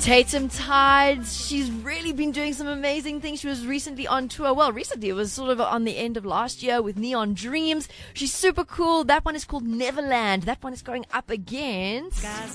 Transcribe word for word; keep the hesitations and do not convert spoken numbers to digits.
Tatum Tides. She's really been doing some amazing things. She was recently on tour. Well, recently, it was sort of on the end of last year with Neon Dreams. She's super cool. That one is called Neverland. That one is going up against...